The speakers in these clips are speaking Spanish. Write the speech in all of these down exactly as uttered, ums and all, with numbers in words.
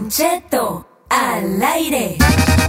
Don Cheto al aire.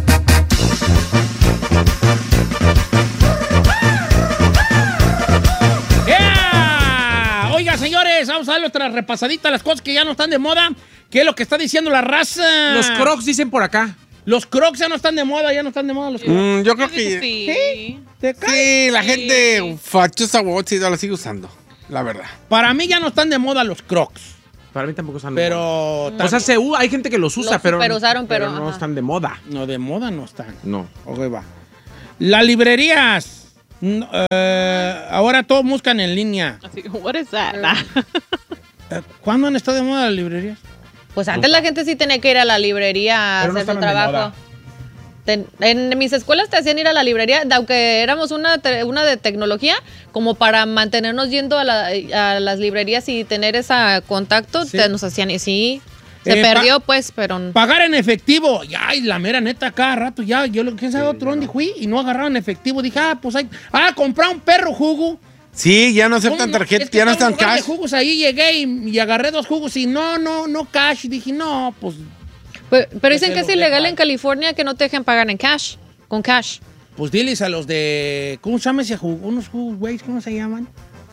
Yeah. Oiga, señores, vamos a darle otra repasadita a las cosas que ya no están de moda. ¿Qué es lo que está diciendo la raza? Los Crocs dicen por acá. Los Crocs ya no están de moda, ya no están de moda los Crocs. Mm, yo creo que... Sí. ¿Sí? ¿Te cae? Sí, la gente fachosa sí, la sigue usando, la verdad. Para mí ya no están de moda los Crocs. Para mí tampoco están Pero... de moda. O sea, se, u- hay gente que los usa, Los pero, superusaron, pero, no ajá. están de moda. No, de moda no están. No. Ok, va. Las librerías. No, eh, ahora todos buscan en línea. Así, what is that? Eh, ¿Cuándo han estado de moda las librerías? Pues antes la gente sí tenía que ir a la librería a Pero no hacer su estaban de trabajo. moda. Ten- en mis escuelas te hacían ir a la librería, de- aunque éramos una, te- una de tecnología, como para mantenernos yendo a, la- a las librerías y tener ese contacto, Sí. te- nos hacían y sí. Se Eh, perdió, pa- pues, pero... Pagar en efectivo. Ya, y la mera neta, cada rato ya. Yo lo que sabe otro dónde fui y no agarraban efectivo. Dije, ah, pues hay. Ah, comprar un perro jugo. Sí, ya no ¿Cómo aceptan no? tarjetas, Es que ya no estaba están en lugar de cash. jugos ahí llegué y, y agarré dos jugos y no, no, no cash. Y dije, no, pues. Pero, pero dicen se que lo es ilegal dejan. en California que no te dejen pagar en cash, con cash. Pues diles a los de. ¿Cómo se llama ese jugo? Unos jugos, güey, ¿cómo se llaman?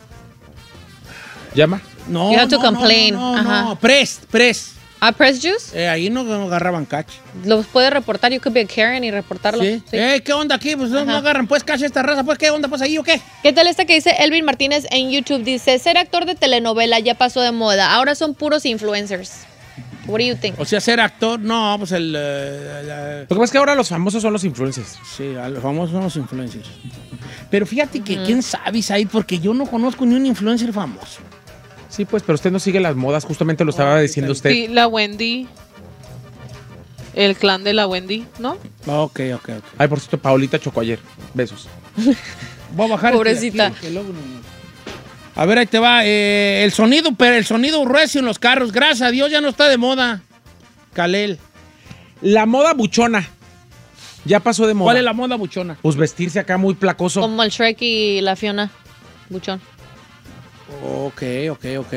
¿Llama? No. You have to no, no, complain. No, no, Ajá. no. Press, press. ¿Ah, Press Juice? Eh, ahí no, no agarraban cash. Los puede reportar, you could be a Karen y reportarlo. ¿Sí? Sí. Eh, ¿qué onda aquí? Pues no, Ajá. no agarran pues cash esta raza. Pues, ¿qué onda? Pues ahí o qué. ¿Qué tal esta que dice Elvin Martínez en YouTube? Dice, ser actor de telenovela ya pasó de moda, ahora son puros influencers. What do you think? O sea, ser actor, no, pues el. eh, la- Lo que pasa es que ahora los famosos son los influencers. sí, a los famosos son los influencers. Pero fíjate que quién sabe, Said, porque yo no conozco ni un influencer famoso. Sí, pues, pero usted no sigue las modas, justamente lo estaba diciendo usted. Sí, la Wendy. El clan de la Wendy, ¿no? Ok, ok, ok. Ay, por cierto, Paulita chocó ayer. Besos. Voy a bajar. Pobrecita. este de aquí, que luego no- A ver, ahí te va. eh, el sonido, pero el sonido recio en los carros. Gracias a Dios ya no está de moda. Calel. La moda buchona. Ya pasó de moda. ¿Cuál es la moda buchona? Pues vestirse acá muy placoso. Como el Shrek y la Fiona. Buchón. Ok, ok, ok.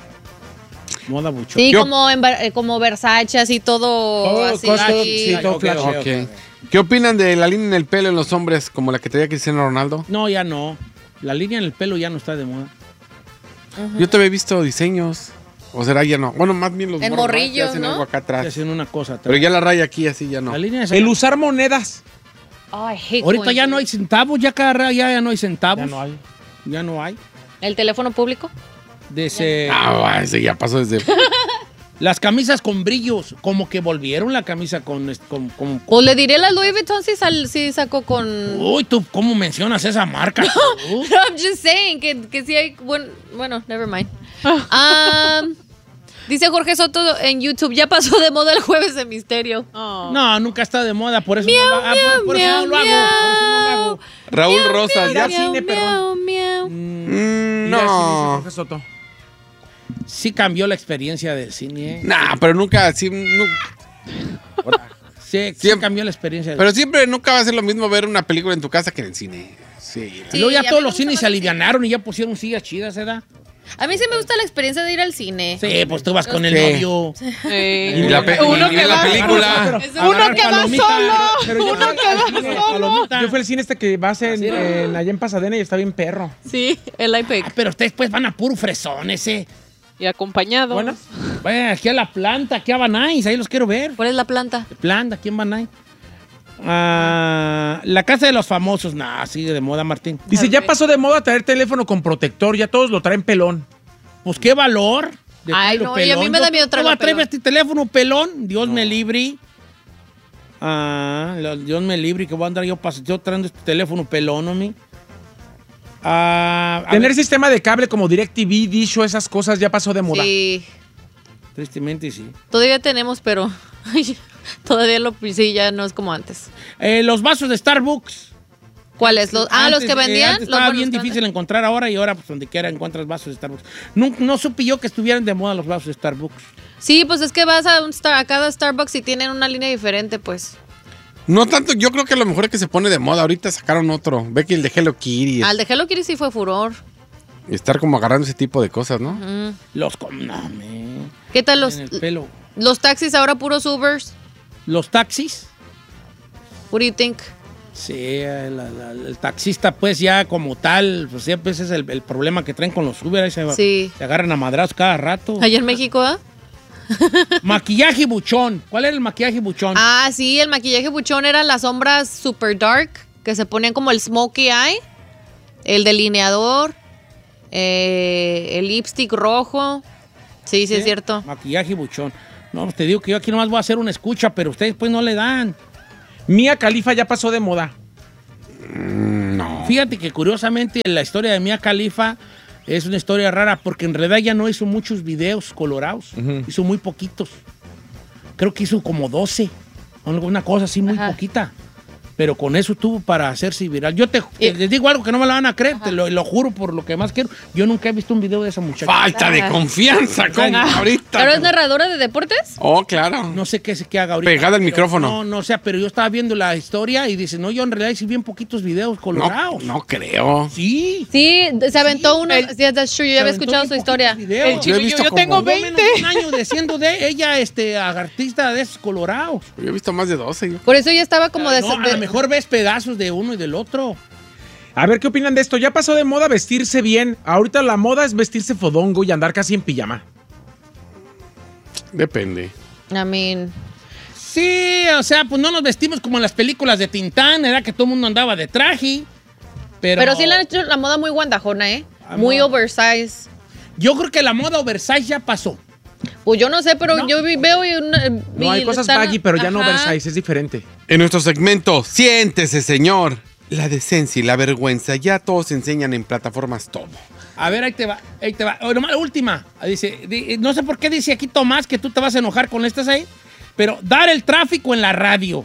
Moda buchona. Sí, Yo- como, en, Ver- eh, como Versace, así todo. Todo así. cosas, así. sí, todo Ok, flash. ok, ok. Ok. ¿Qué opinan de la línea en el pelo en los hombres, como la que traía Cristiano Ronaldo? No, ya no. La línea en el pelo ya no está de moda. Yo te había visto diseños. O será ya no. Bueno, más bien los En morros, morrillos, que hacen ¿no? algo acá Ya atrás. hacen una cosa. Pero ya la raya aquí así ya no. La línea esa- El usar monedas. Oh, I hate Ahorita ya coins. no hay centavos, ya cada ra- ya, ya no hay centavos. Ya no hay. Ya no hay. ¿El teléfono público? De ese- Ah, ese ya pasó desde... Las camisas con brillos, como que volvieron la camisa con... est- con, con- Pues le diré a la Louis Vuitton si, sal- si sacó con... Uy, tú, ¿cómo mencionas esa marca? tú? No, I'm just saying que, que sí hay... Bueno, bueno never mind. Um, dice Jorge Soto en YouTube, ya pasó de moda el jueves de misterio. Oh. No, nunca está de moda, por eso, no, lo- ah, por- por eso no lo hago. Por eso no lo hago. Raúl Rosas, ya... miau, cine, perdón. miau. Mm, Mira, sí, dice no. Jorge Soto. Sí cambió la experiencia del cine. ¿eh? Nah, pero nunca... Sí, nu- Sí, sí Siempre- cambió la experiencia. del pero siempre nunca va a ser lo mismo ver una película en tu casa que en el cine. Sí. Sí, Luego ya a mí todos me los gusta cines más se el cine. alivianaron y ya pusieron sillas chidas, ¿verdad? A mí sí me gusta la experiencia de ir al cine. Sí, pues tú vas con el Sí. novio. Eh, Y la, pe- uno y que la va- película... Uno que va palomita. solo. Pero yo Uno fui- que va solo. Palomita. Yo fui al cine este que va a ser en, en- allá en Pasadena y está bien perro. Sí, el Ah, iPad. pero ustedes pues van a puro fresón ese. Y acompañado. Bueno, Bueno, aquí a la planta, aquí a Banais, ahí los quiero ver. ¿Cuál es la planta? Planta, aquí en Banais. Ah, la casa de los famosos, nah, sigue de moda, Martín. dice, ya pasó de moda traer teléfono con protector, ya todos lo traen pelón. Pues qué valor. de Ay, traerlo no, y a mí me da miedo traerlo ¿Cómo traer pelón. este teléfono pelón? Dios me libre. Ah, lo- Dios me libre, que voy a andar yo, pas- yo trayendo este teléfono pelón, ¿no, mi? Ah, a Tener ver, sistema de cable como DirecTV, Dish o esas cosas ya pasó de moda. Sí, tristemente sí. todavía tenemos, pero todavía lo sí, ya no es como antes. Eh, los vasos de Starbucks. ¿Cuáles? Los, ah, los Antes, que eh, vendían. antes los estaba buenos bien que difícil venden. encontrar ahora y ahora pues donde quiera encuentras vasos de Starbucks. No, no supe yo que estuvieran de moda los vasos de Starbucks. Sí, pues es que vas a, un Star- a cada Starbucks y tienen una línea diferente, pues. No tanto, yo creo que lo mejor es que se pone de moda. Ahorita sacaron otro. Ve que el de Hello Kitty. Al de Hello Kitty sí fue furor. Estar como agarrando ese tipo de cosas, ¿no? Mm. Los com... No, me... ¿Qué tal los...? En el pelo. Los taxis ahora puros Ubers. Los taxis. What do you think? Sí, la- la- el taxista pues ya como tal, pues siempre ese es el, el problema que traen con los Uber, ahí se, Sí. se agarran a madrazos cada rato. Allá en México, ¿ah? Maquillaje buchón. ¿Cuál era el maquillaje buchón? Ah, sí, el maquillaje buchón eran las sombras super dark, que se ponían como el smokey eye, el delineador, eh, el lipstick rojo. Sí, sí, ¿Eh? es cierto. Maquillaje buchón. No, pues te digo que yo aquí nomás voy a hacer una escucha, pero ustedes pues no le dan. Mia Khalifa ya pasó de moda. No. Fíjate que curiosamente la historia de Mia Khalifa es una historia rara porque en realidad ya no hizo muchos videos colorados. Ujú. Hizo muy poquitos. Creo que hizo como doce. Una cosa así muy Ajá. poquita. Pero con eso tuvo para hacerse viral. Yo te, Y- les digo algo que no me lo van a creer, te lo, lo juro por lo que más quiero. Yo nunca he visto un video de esa muchacha. Falta de Ajá. confianza, con ahorita. ¿Ahora es narradora de deportes? Oh, claro. No sé qué, qué haga ahorita. Pegada al pero micrófono. No, no sé, pero yo estaba viendo la historia y dice, no, yo en realidad hice bien poquitos videos No, colorados. no creo. Sí. Sí, se aventó uno. el- Sí, that's true, yo ya había escuchado su historia. El Yo he chico, yo, visto yo como- tengo Yo menos veinte. de un año diciendo de ella, este, artista de esos colorados. Yo he visto más de doce. yo. Por eso ya estaba como de... No, a de- lo mejor ves pedazos de uno y del otro. A ver, ¿qué opinan de esto? Ya pasó de moda vestirse bien. Ahorita la moda es vestirse fodongo y andar casi en pijama. Depende. I mean, Sí, o sea, pues no nos vestimos como en las películas de Tintán, era que todo el mundo andaba de traje. Pero, pero sí le han hecho la moda muy guandajona, ¿eh? Ah, Muy moda. oversize. yo creo que la moda oversize ya pasó. Pues yo no sé, pero No. yo vi- veo... y una- No, hay vi- cosas están- baggy, pero ya no Ajá. oversize, es diferente. En nuestro segmento, siéntese, señor. La decencia y la vergüenza. Ya todos enseñan en plataformas todo. A ver, ahí te va, ahí te va. Oh, nomás la última. Dice, di- no sé por qué dice aquí Tomás que tú te vas a enojar con estas ahí, pero dar el tráfico en la radio.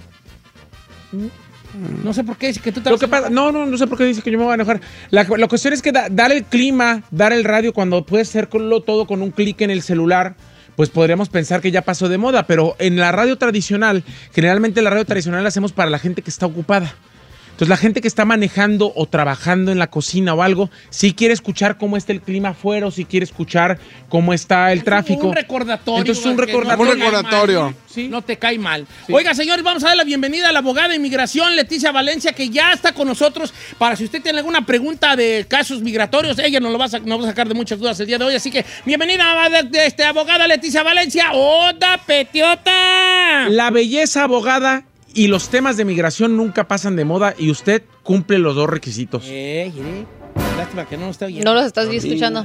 No sé por qué dice que tú te Lo vas que a enojar. pasa, no, no, no sé por qué dice que yo me voy a enojar. La, la cuestión es que da- dar el clima, dar el radio cuando puedes hacerlo todo con un clic en el celular, pues podríamos pensar que ya pasó de moda, pero en la radio tradicional, generalmente la radio tradicional la hacemos para la gente que está ocupada. Entonces la gente que está manejando o trabajando en la cocina o algo, sí quiere escuchar cómo está el clima afuera o sí quiere escuchar cómo está el tráfico. Un recordatorio. Entonces, un que recordatorio. no te Un cae recordatorio. mal, Sí. No te cae mal. Sí. Oiga, señores, vamos a dar la bienvenida a la abogada de inmigración, Leticia Valencia, que ya está con nosotros para si usted tiene alguna pregunta de casos migratorios, ella nos lo va a, sa- nos va a sacar de muchas dudas el día de hoy. Así que, bienvenida, a- de- este, abogada Leticia Valencia. ¡Oda, petiota! La belleza abogada y los temas de migración nunca pasan de moda y usted cumple los dos requisitos. Eh, mire, lástima que no nos está oyendo. No los estás escuchando.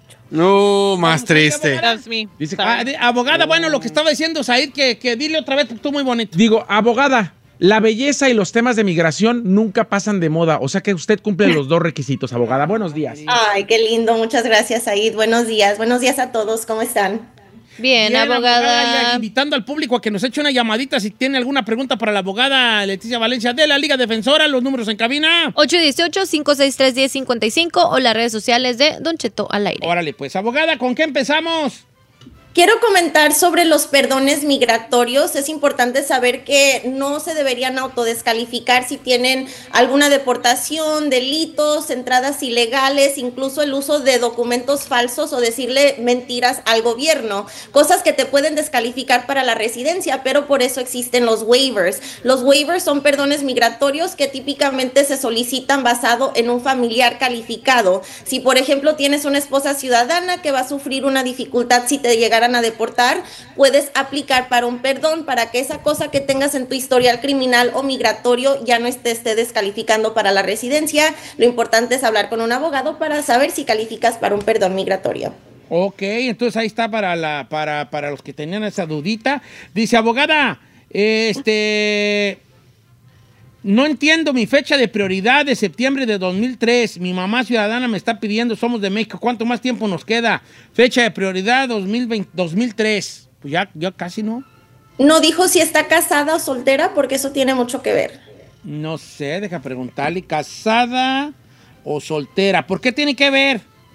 No, más triste. That's me. Dice que- Ah, de- abogada, bueno, lo que estaba diciendo Said, que, que dile otra vez, porque estuvo muy bonito. Digo, abogada, la belleza y los temas de migración nunca pasan de moda, o sea que usted cumple los dos requisitos, abogada. Buenos días. Ay, qué lindo, muchas gracias, Said. Buenos días, buenos días a todos, ¿cómo están? Bien, Bien, abogada. ya invitando al público a que nos eche una llamadita si tiene alguna pregunta para la abogada Leticia Valencia de la Liga Defensora, los números en cabina. ocho uno ocho, cinco seis tres, uno cero cinco cinco o las redes sociales de Don Cheto al aire. Órale, pues, abogada, ¿con qué empezamos? Quiero comentar sobre los perdones migratorios. Es importante saber que no se deberían autodescalificar si tienen alguna deportación, delitos, entradas ilegales, incluso el uso de documentos falsos o decirle mentiras al gobierno, cosas que te pueden descalificar para la residencia, pero por eso existen los waivers. Los waivers son perdones migratorios que típicamente se solicitan basado en un familiar calificado. Si, por ejemplo, tienes una esposa ciudadana que va a sufrir una dificultad si te llegaran a deportar, puedes aplicar para un perdón para que esa cosa que tengas en tu historial criminal o migratorio ya no esté, esté descalificando para la residencia. Lo importante es hablar con un abogado para saber si calificas para un perdón migratorio. Ok, entonces ahí está para, la, para, para los que tenían esa dudita. Dice, abogada, este... No entiendo mi fecha de prioridad de septiembre de dos mil tres. Mi mamá ciudadana me está pidiendo, somos de México, ¿cuánto más tiempo nos queda? Fecha de prioridad dos mil veinte, dos mil tres. Pues ya, ya casi no. No dijo si está casada o soltera porque eso tiene mucho que ver. No sé, deja preguntarle, ¿casada o soltera? ¿Por qué tiene que ver?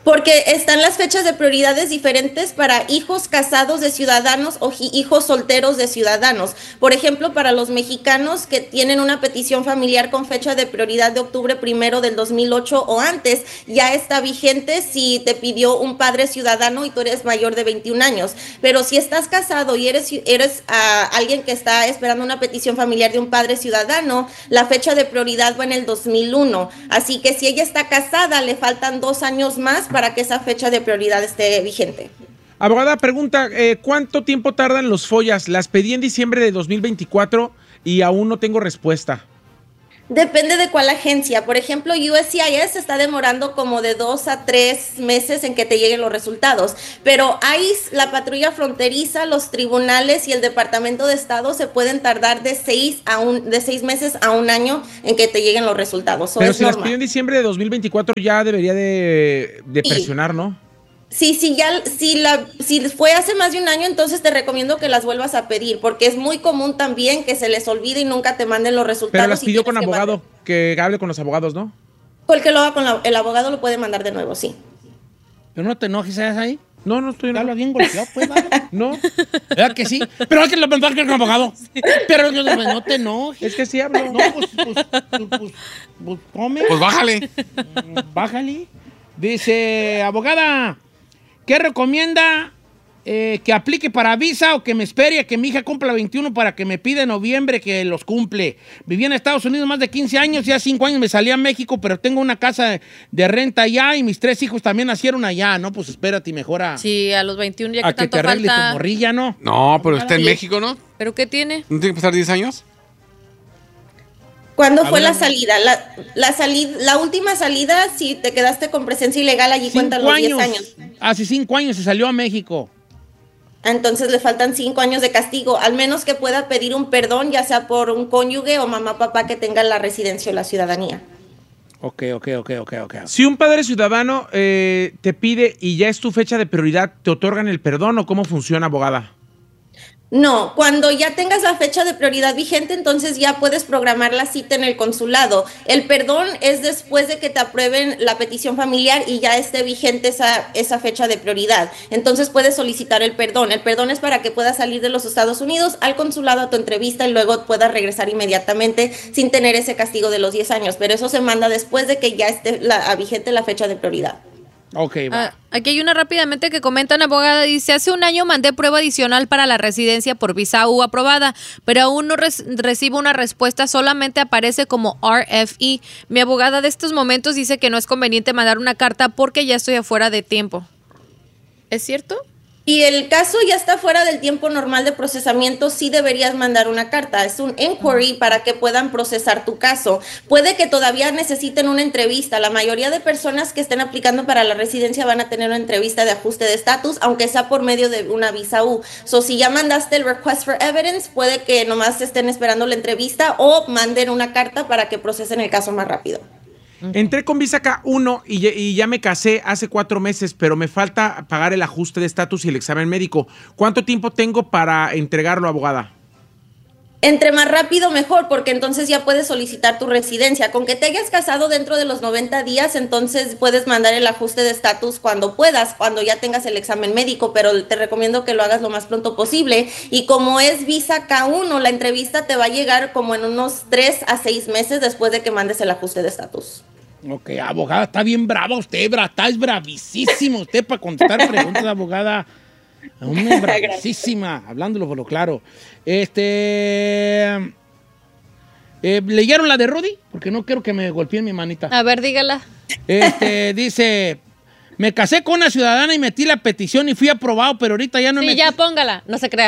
Porque están las fechas de prioridades diferentes para hijos casados de ciudadanos o hijos solteros de ciudadanos. Por ejemplo, para los mexicanos que tienen una petición familiar con fecha de prioridad de octubre primero del dos mil ocho o antes, ya está vigente si te pidió un padre ciudadano y tú eres mayor de veintiún años. Pero si estás casado y eres, eres uh, alguien que está esperando una petición familiar de un padre ciudadano, la fecha de prioridad va en el dos mil uno. Así que si ella está casada, le faltan dos años más para que esa fecha de prioridad esté vigente. Abogada, pregunta, eh, ¿cuánto tiempo tardan los follas? Las pedí en diciembre de dos mil veinticuatro y aún no tengo respuesta. Depende de cuál agencia. Por ejemplo, U S C I S está demorando como de dos a tres meses en que te lleguen los resultados. Pero I C E, la patrulla fronteriza, los tribunales y el Departamento de Estado se pueden tardar de seis, a un, de seis meses a un año en que te lleguen los resultados. So, Pero es si normal. las pidió en diciembre de dos mil veinticuatro ya debería de, de Sí. presionar, ¿no? Sí, sí, ya, si, la, si fue hace más de un año, entonces te recomiendo que las vuelvas a pedir, porque es muy común también que se les olvide y nunca te manden los resultados. Pero las y pidió tienes con que abogado, mandar. que hable con los abogados, ¿no? El que lo haga con la- el abogado lo puede mandar de nuevo, sí. Pero no te enojes, ¿sabes ahí? No, no estoy... Habla bien golpeado, pues, ¿vale? No, ¿Verdad que sí? Pero hay que lo pensar que es un abogado. Pero no, no te enojes. es que sí hablo. No, pues, pues, pues, pues, pues, come. Pues bájale. Bájale. Dice, abogada, ¿qué recomienda eh, que aplique para visa o que me espere a que mi hija cumpla veintiuno para que me pida en noviembre que los cumple? Viví en Estados Unidos más de quince años, ya cinco años me salí a México, pero tengo una casa de renta allá y mis tres hijos también nacieron allá, ¿no? Pues espérate y mejora Sí, a los veintiuno ya a que que te tanto arregle tu falta. morrilla, ¿no? No, pero está en Ojalá. México, ¿no? ¿Pero qué tiene? ¿No tiene que pasar diez años? ¿Cuándo A fue ver, la salida? La, la, salida? La última salida, si te quedaste con presencia ilegal, allí cuentan Cinco los diez años. años. Hace cinco años se salió a México. Entonces le faltan cinco años de castigo, al menos que pueda pedir un perdón, ya sea por un cónyuge o mamá, papá que tenga la residencia o la ciudadanía. Ok, ok, ok, ok, ok. Si un padre ciudadano eh, te pide y ya es tu fecha de prioridad, ¿te otorgan el perdón o cómo funciona, abogada? No, cuando ya tengas la fecha de prioridad vigente, entonces ya puedes programar la cita en el consulado. El perdón es después de que te aprueben la petición familiar y ya esté vigente esa, esa fecha de prioridad. Entonces puedes solicitar el perdón. El perdón es para que puedas salir de los Estados Unidos al consulado a tu entrevista y luego puedas regresar inmediatamente sin tener ese castigo de los diez años. Pero eso se manda después de que ya esté la, vigente la fecha de prioridad. Ok, va. Ah, aquí hay una rápidamente que comentan, abogada, dice, hace un año mandé prueba adicional para la residencia por visa U aprobada, pero aún no res- recibo una respuesta, solamente aparece como R F E. Mi abogada de estos momentos dice que no es conveniente mandar una carta porque ya estoy afuera de tiempo. ¿Es cierto? Y el caso ya está fuera del tiempo normal de procesamiento, sí deberías mandar una carta. Es un inquiry para que puedan procesar tu caso. Puede que todavía necesiten una entrevista. La mayoría de personas que estén aplicando para la residencia van a tener una entrevista de ajuste de estatus, aunque sea por medio de una visa U. So, si ya mandaste el request for evidence, puede que nomás estén esperando la entrevista o manden una carta para que procesen el caso más rápido. Entré con visa K uno y, ya- y ya me casé hace cuatro meses, pero me falta pagar el ajuste de estatus y el examen médico. ¿Cuánto tiempo tengo para entregarlo, abogada? Entre más rápido mejor, porque entonces ya puedes solicitar tu residencia. Con que te hayas casado dentro de los noventa días, entonces puedes mandar el ajuste de estatus cuando puedas, cuando ya tengas el examen médico, pero te recomiendo que lo hagas lo más pronto posible. Y como es visa K uno, la entrevista te va a llegar como en unos tres a seis meses después de que mandes el ajuste de estatus. Ok, abogada, está bien brava usted, bra, está es bravísima usted para contestar preguntas, abogada. Una bravísima, hablándolo por lo claro. Este... eh, ¿leyeron la de Rudy? Porque no quiero que me golpeen mi manita. A ver, dígala. Este, dice... Me casé con una ciudadana y metí la petición y fui aprobado, pero ahorita ya no Sí, me... ya póngala, no se crea.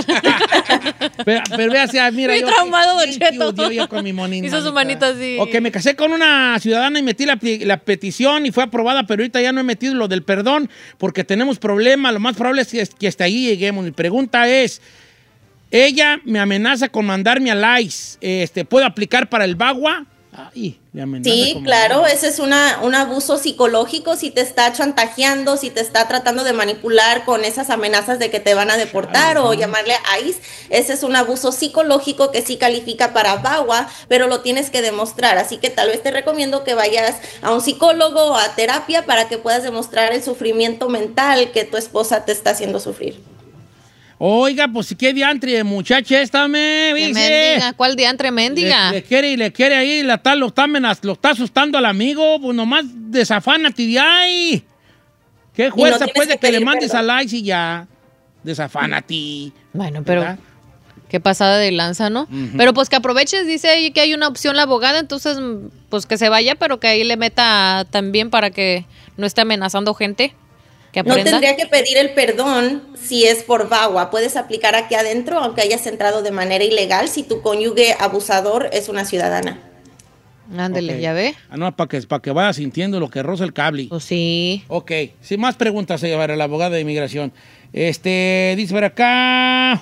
Pero, pero vea, o sea, mira, Muy yo... traumado, Don Thank Cheto. you, yo, yo con mi monita. Hizo su manita así. Ok, me casé con una ciudadana y metí la, la petición y fue aprobada, pero ahorita ya no he metido lo del perdón porque tenemos problemas. Lo más probable es que, que hasta ahí lleguemos. Mi pregunta es, ella me amenaza con mandarme al I C E. Este, ¿puedo aplicar para el B A G U A? Ay, le amenaza Sí, como- claro, ese es una, un abuso psicológico, si te está chantajeando, si te está tratando de manipular con esas amenazas de que te van a deportar o llamarle a ICE, ese es un abuso psicológico que sí califica para V A W A, pero lo tienes que demostrar, así que tal vez te recomiendo que vayas a un psicólogo o a terapia para que puedas demostrar el sufrimiento mental que tu esposa te está haciendo sufrir. Oiga, pues qué diantre, muchacha esta, me ¿Qué dice. mendiga? ¿Cuál diantre mendiga? Le, le quiere y le quiere ahí, la tal, lo, está amenaz- lo está asustando al amigo, pues nomás desafánate de ahí. ¿Qué fuerza tienes puede que que, le pedir mandes perdón. a likes y ya? Desafánate. Bueno, pero ¿Verdad? qué pasada de lanza, ¿no? Pero pues que aproveches, dice ahí que hay una opción la abogada, entonces pues que se vaya, pero que ahí le meta también para que no esté amenazando gente. Que No aprenda. tendría que pedir el perdón si es por V A W A. Puedes aplicar aquí adentro, aunque hayas entrado de manera ilegal, si tu cónyuge abusador es una ciudadana. Ándele, Ok. ya ve. Ah, no, para que, para que vaya sintiendo lo que roza el cable. Pues sí. Ok, sin más preguntas, se llevará la abogada de inmigración. Este, dice por acá.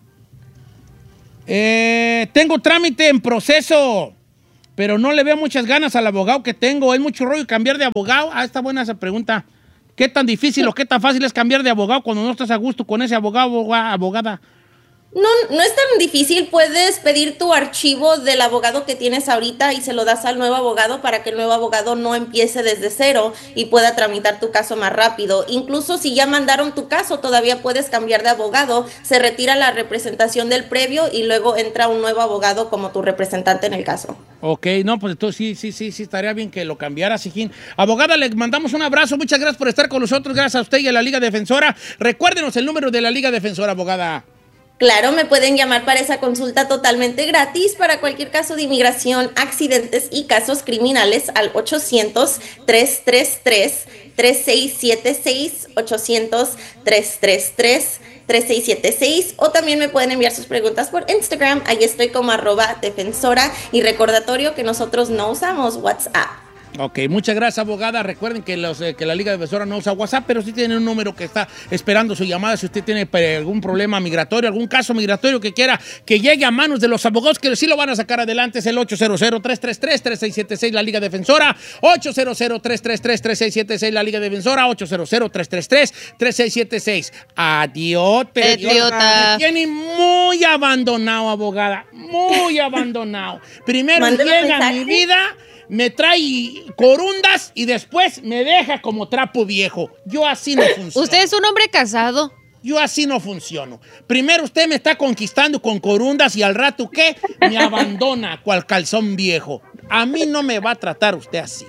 Eh, tengo trámite en proceso, pero no le veo muchas ganas al abogado que tengo. ¿Es mucho rollo cambiar de abogado? Ah, está buena esa pregunta. ¿Qué tan difícil o qué tan fácil es cambiar de abogado cuando no estás a gusto con ese abogado o abogada? No, no es tan difícil. Puedes pedir tu archivo del abogado que tienes ahorita y se lo das al nuevo abogado para que el nuevo abogado no empiece desde cero y pueda tramitar tu caso más rápido. Incluso si ya mandaron tu caso, todavía puedes cambiar de abogado. Se retira la representación del previo y luego entra un nuevo abogado como tu representante en el caso. Ok, no, pues entonces sí, sí, sí, sí, estaría bien que lo cambiara, Sijín. Abogada, le mandamos un abrazo. Muchas gracias por estar con nosotros. Gracias a usted y a la Liga Defensora. Recuérdenos el número de la Liga Defensora, abogada. Claro, me pueden llamar para esa consulta totalmente gratis para cualquier caso de inmigración, accidentes y casos criminales al ochocientos, tres tres tres, tres seis siete seis, ochocientos, tres tres tres, tres seis siete seis, o también me pueden enviar sus preguntas por Instagram, ahí estoy como arroba defensora, y recordatorio que nosotros no usamos WhatsApp. Ok, muchas gracias, abogada. Recuerden que, los, eh, que la Liga Defensora no usa WhatsApp, pero sí tiene un número que está esperando su llamada. Si usted tiene eh, algún problema migratorio, algún caso migratorio que quiera que llegue a manos de los abogados que sí lo van a sacar adelante, es el ocho cero cero, tres tres tres, tres seis siete seis, la Liga Defensora. ocho cero cero, tres tres tres, tres seis siete seis, la Liga Defensora. ocho cero cero, tres tres tres, tres seis siete seis. Adiós, Idiota. Me tiene muy abandonado, abogada. Muy abandonado. Primero Mándame un llega a mi mensaje. vida, me trae corundas y después me deja como trapo viejo. Yo así no funciono. Usted es un hombre casado. Yo así no funciono. Primero usted me está conquistando con corundas y al rato, ¿qué? Me abandona cual calzón viejo. A mí no me va a tratar usted así.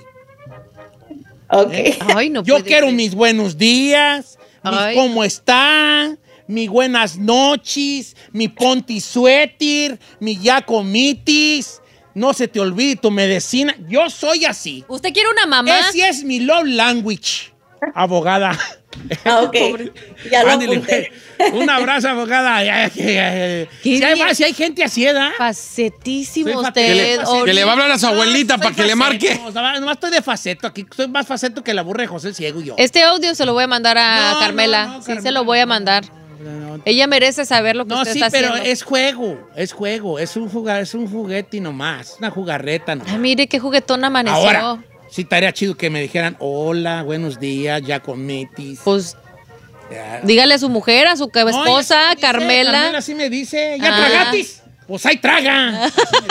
Ok. ¿Eh? Ay, no Yo puede quiero ser. mis buenos días, mi Ay. cómo está, mi buenas noches, mi ponti suéter, mi yacomitis. No se te olvide tu medicina. Yo soy así. ¿Usted quiere una mamá? Ese es mi love language, abogada. Ah, ok. Ya lo Ándele, apunté. pues. Un abrazo, abogada. Ya, ya, ya. Qué Si hay, bien. si hay gente así, ¿verdad? Facetísimo Soy usted. Que le, faceto. que le va a hablar a su abuelita Soy para que le faceto, marque. o sea, nomás estoy de faceto aquí. Soy más faceto que la burra de José el Ciego y yo. Este audio se lo voy a mandar a No, Carmela. no, no, sí, Carmela, se lo voy a no, mandar. No, no, Ella merece saber lo que no, usted sí, está pero haciendo. es juego, es juego, es un, jugar, es un juguete y nomás, una jugarreta nomás. Ay, mire qué juguetón amaneció. Ahora, sí estaría chido que me dijeran, hola, buenos días, ya cometis. Pues Ya. dígale a su mujer, a su No, esposa, ella sí me dice, Carmela. Carmela sí me dice, ¿ya Ah. tragatis? Pues ahí traga.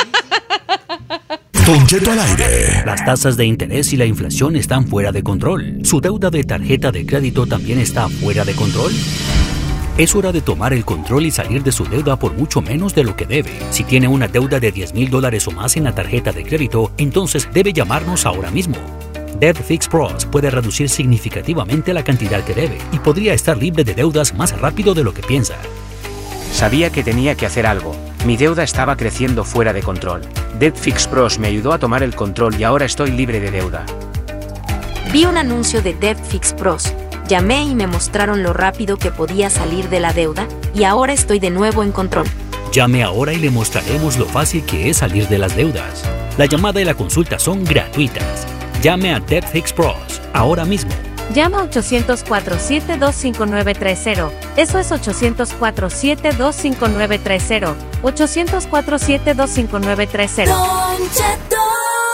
Don Cheto al aire. Las tasas de interés y la inflación están fuera de control. ¿Su deuda de tarjeta de crédito también está fuera de control? Es hora de tomar el control y salir de su deuda por mucho menos de lo que debe. Si tiene una deuda de diez mil dólares o más en la tarjeta de crédito, entonces debe llamarnos ahora mismo. Debt Fix Pros puede reducir significativamente la cantidad que debe y podría estar libre de deudas más rápido de lo que piensa. Sabía que tenía que hacer algo. Mi deuda estaba creciendo fuera de control. Debt Fix Pros me ayudó a tomar el control y ahora estoy libre de deuda. Vi un anuncio de Debt Fix Pros. Llamé y me mostraron lo rápido que podía salir de la deuda y ahora estoy de nuevo en control. Llame ahora y le mostraremos lo fácil que es salir de las deudas. La llamada y la consulta son gratuitas. Llame a Debt Fix Pros ahora mismo. Llama ochocientos, cuatro siete dos, cinco nueve tres cero. Eso es ochocientos, cuatro siete dos, cinco nueve tres cero. ochocientos, cuatro siete dos, cinco nueve tres cero. Don Cheto.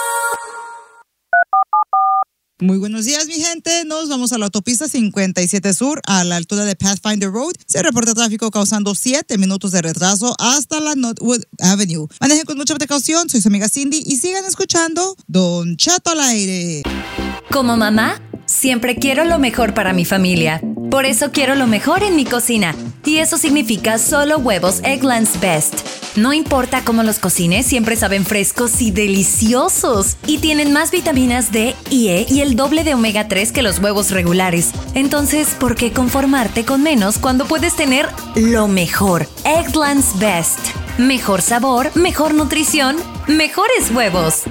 Muy buenos días, mi gente. Nos vamos a la autopista cincuenta y siete Sur, a la altura de Pathfinder Road. Se reporta tráfico causando siete minutos de retraso hasta la Northwood Avenue. Manejen con mucha precaución. Soy su amiga Cindy y sigan escuchando Don Cheto al aire. Como mamá, siempre quiero lo mejor para mi familia. Por eso quiero lo mejor en mi cocina. Y eso significa solo huevos Eggland's Best. No importa cómo los cocines, siempre saben frescos y deliciosos. Y tienen más vitaminas D y E y el doble de omega tres que los huevos regulares. Entonces, ¿por qué conformarte con menos cuando puedes tener lo mejor? Eggland's Best. Mejor sabor, mejor nutrición, mejores huevos.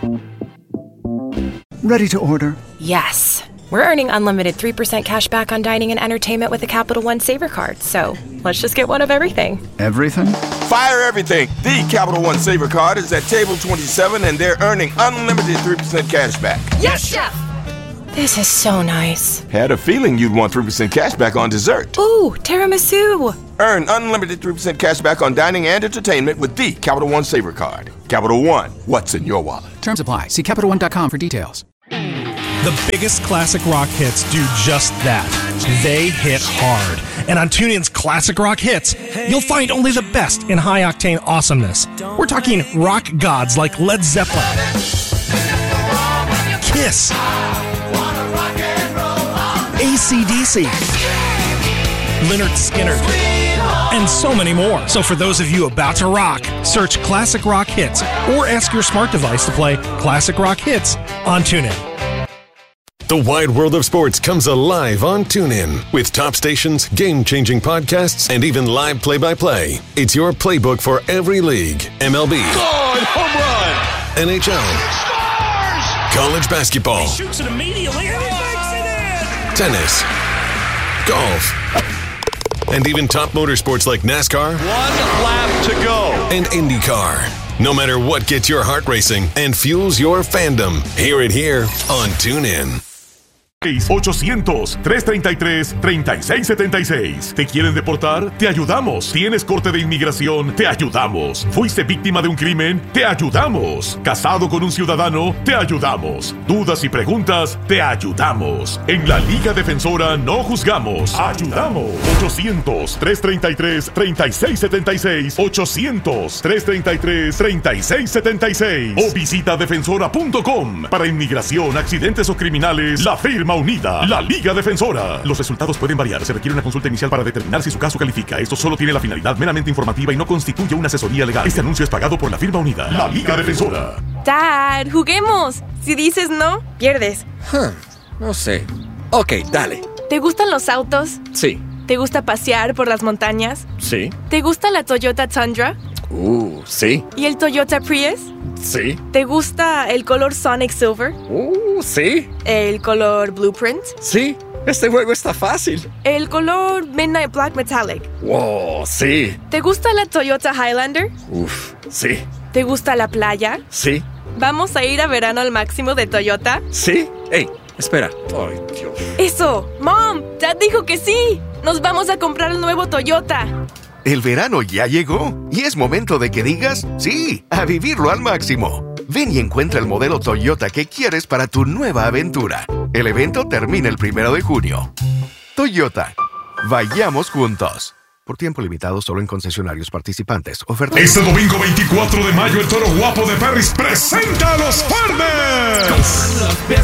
Ready to order? Yes. We're earning unlimited three percent cash back on dining and entertainment with the Capital One Saver Card. So let's just get one of everything. Everything? Fire everything. The Capital One Saver Card is at table twenty-seven and they're earning unlimited three percent cash back. Yes, Chef! This is so nice. Had a feeling you'd want three percent cash back on dessert. Ooh, tiramisu. Earn unlimited three percent cash back on dining and entertainment with the Capital One Saver Card. Capital One, what's in your wallet? Terms apply. See Capital One dot com for details. The biggest classic rock hits do just that. They hit hard. And on TuneIn's Classic Rock Hits, you'll find only the best in high-octane awesomeness. We're talking rock gods like Led Zeppelin, Kiss, A C D C, Lynyrd Skynyrd, and so many more. So for those of you about to rock, search Classic Rock Hits or ask your smart device to play Classic Rock Hits on TuneIn. The wide world of sports comes alive on TuneIn with top stations, game-changing podcasts, and even live play-by-play. It's your playbook for every league. M L B, God, home run! N H L, Scores! College basketball, He shoots it immediately and he makes it in! tennis, golf, and even top motorsports like NASCAR. One lap to go. And IndyCar. No matter what gets your heart racing and fuels your fandom, hear it here on TuneIn. ochocientos, trescientos treinta y tres, treinta y seis setenta y seis. ¿Te quieren deportar? Te ayudamos. ¿Tienes corte de inmigración? Te ayudamos. ¿Fuiste víctima de un crimen? Te ayudamos. ¿Casado con un ciudadano? Te ayudamos. ¿Dudas y preguntas? Te ayudamos. En la Liga Defensora no juzgamos. Ayudamos. ochocientos, trescientos treinta y tres, treinta y seis setenta y seis. ochocientos, trescientos treinta y tres, treinta y seis setenta y seis. O visita defensora punto com. Para inmigración, accidentes o criminales, la firma unida, la Liga Defensora. Los resultados pueden variar. Se requiere una consulta inicial para determinar si su caso califica. Esto solo tiene la finalidad meramente informativa y no constituye una asesoría legal. Este anuncio es pagado por la firma unida, la Liga Defensora. Dad, juguemos. Si dices no, pierdes. Huh, no sé. Ok, dale. ¿Te gustan los autos? Sí. ¿Te gusta pasear por las montañas? Sí. ¿Te gusta la Toyota Tundra? Uh, sí. ¿Y el Toyota Prius? Sí. ¿Te gusta el color Sonic Silver? Uh, sí. ¿El color Blueprint? Sí. Este juego está fácil. ¿El color Midnight Black Metallic? Wow, sí. ¿Te gusta la Toyota Highlander? Uf, sí. ¿Te gusta la playa? Sí. ¿Vamos a ir a verano al máximo de Toyota? Sí. Ey, espera. Ay, Dios. ¡Eso! ¡Mom! ¡Dad dijo que sí! ¡Nos vamos a comprar el nuevo Toyota! El verano ya llegó y es momento de que digas sí, a vivirlo al máximo. Ven y encuentra el modelo Toyota que quieres para tu nueva aventura. El evento termina el primero de junio. Toyota, vayamos juntos. Por tiempo limitado solo en concesionarios participantes. Oferta. Este domingo veinticuatro de mayo, el Toro Guapo de Perris presenta a los Farmers,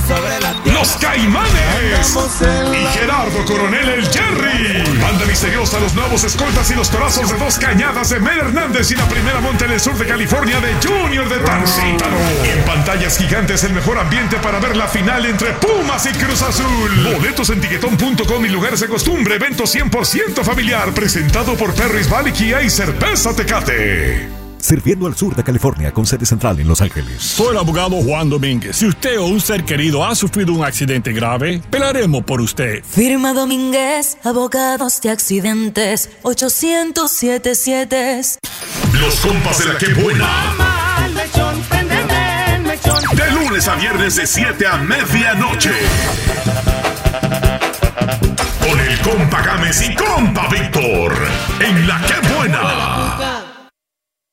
los Caimanes y Gerardo Coronel el Jerry. Banda misteriosa, los nuevos escoltas y los torazos de Dos Cañadas de Mel Hernández y la primera monta en el sur de California de Junior de Tancítaro. En pantallas gigantes, el mejor ambiente para ver la final entre Pumas y Cruz Azul. Boletos en tiquetón punto com y lugares de costumbre. Evento cien por ciento familiar. Presentado por Perris Valley Kia y Cerveza Tecate. Sirviendo al sur de California con sede central en Los Ángeles. Soy el abogado Juan Domínguez. Si usted o un ser querido ha sufrido un accidente grave, pelaremos por usted. Firma Domínguez, abogados de accidentes, ochocientos setenta y siete. Los compas de la que buena. De lunes a viernes de siete a medianoche. Con el compa Gámez y compa Víctor.